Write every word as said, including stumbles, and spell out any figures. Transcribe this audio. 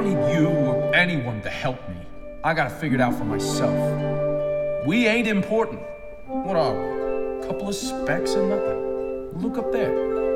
don't need you or anyone to help me. I gotta figure it out for myself. We ain't important. What are we? A couple of specks and nothing. Look up there.